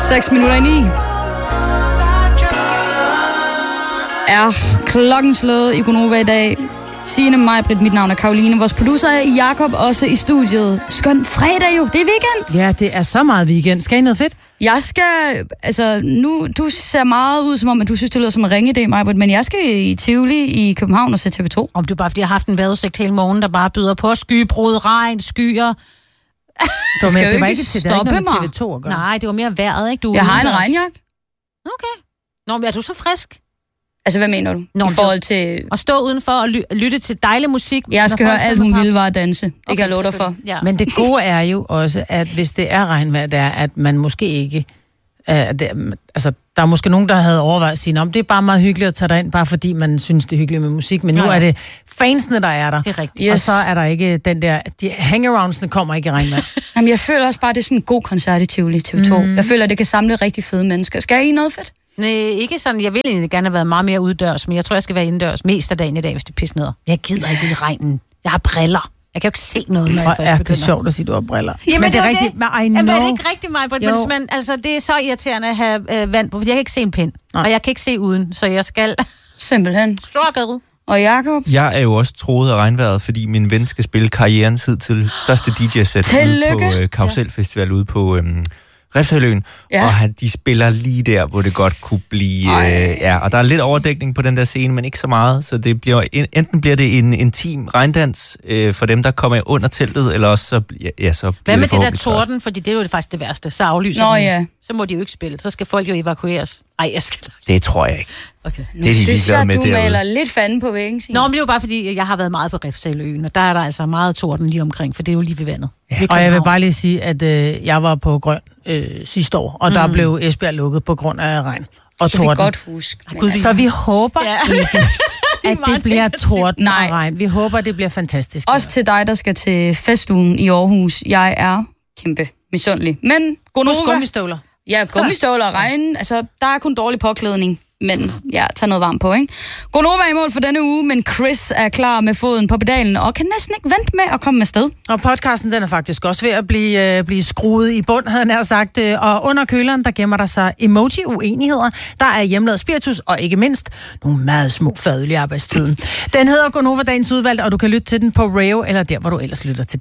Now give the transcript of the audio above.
9:06. Er klokken slået i Gonova i dag. Signe, Maj-Britt, mit navn er Karoline. Vores producer er Jakob, også i studiet. Skøn fredag jo, det er weekend. Ja, det er så meget weekend. Skal I noget fedt? Jeg skal, du ser meget ud som om, at du synes, det lyder som en ringeidé, Maj-Britt, men jeg skal i Tivoli i København og se TV2. Om du bare, fordi jeg har haft en vejrudsigt hele morgen, der bare byder på skybrud, regn, skyer. Det var ikke til TV2 at gøre. Nej, det var mere vejret, ikke? Jeg har en regnjakke. Okay. Nå, men er du så frisk? Altså, hvad mener du? I forhold til... At stå udenfor og lytte til dejlig musik. Jeg skal høre alt, hun ville var at danse. Det kan jeg love dig for. Ja. Men det gode er jo også, at hvis det er regnvejr, det er, at man måske ikke... der er måske nogen, der havde overvejet at sige, det er bare meget hyggeligt at tage dig ind, bare fordi man synes, det er hyggeligt med musik. Men nu er det fansene, der er der. Det er rigtigt. Yes. Og så er der ikke den der... Hangaroundsene kommer ikke i regnvejr. Jamen, jeg føler også bare, det er sådan en god koncert i Tivoli TV2. Jeg føler, det kan samle rigtig fede mennesker. Skal I noget fedt? Nej, ikke sådan. Jeg vil egentlig gerne have været meget mere uddørs, men jeg tror, jeg skal være indendørs mest af dagen i dag, hvis det pisser ned. Jeg gider ikke i regnen. Jeg har briller. Jeg kan jo ikke se noget, når jeg først begynder. Det er sjovt at sige, du har briller. Jamen, men det er rigtigt. Men Jamen, er det ikke rigtigt, Maj-Britt? Men altså, det er så irriterende at have vand på, fordi jeg kan ikke se en pind. Nej. Og jeg kan ikke se uden, så jeg skal... Simpelthen. Struggle. Og Jakob? Jeg er jo også troet af regnvejret, fordi min ven skal spille karrierens til største DJ-sæt på Karusel Festival ude på... Refshaleøen, og de spiller lige der, hvor det godt kunne blive... og der er lidt overdækning på den der scene, men ikke så meget, så det bliver, enten bliver det en intim regndans for dem, der kommer under teltet, eller også så bliver Hvad med det der torden? Fordi det er jo faktisk det værste. Så aflyser de. Så må de jo ikke spille. Så skal folk jo evakueres. Jeg skal... Det tror jeg ikke. Okay. Nu det er synes jeg, du maler lidt fanden på væggen, Signe. Nå, men det er jo bare fordi, jeg har været meget på Refshaleøen, og der er der altså meget torden lige omkring, for det er jo lige ved vandet. Ja. Og jeg vil bare lige sige, at jeg var på Grøn sidste år, og der blev Esbjerg lukket på grund af regn og torden. Det kan godt huske. Så vi håber ikke, at det bliver torden og regn. Vi håber, det bliver fantastisk. Også til dig, der skal til festugen i Aarhus. Jeg er kæmpe misundelig. Men gummistøvler. Ja, gummistøvler og regn. Altså, der er kun dårlig påklædning. Men tag noget varmt på, ikke? Gonova i mål for denne uge, men Chris er klar med foden på pedalen og kan næsten ikke vente med at komme med sted. Og podcasten, den er faktisk også ved at blive skruet i bund, havde han sagt. Og under køleren, der gemmer der sig emoji-uenigheder. Der er hjemmelavet spiritus, og ikke mindst nogle meget små fadøl i arbejdstiden. Den hedder Gonova Dagens Udvalg, og du kan lytte til den på Rayo, eller der, hvor du ellers lytter til den.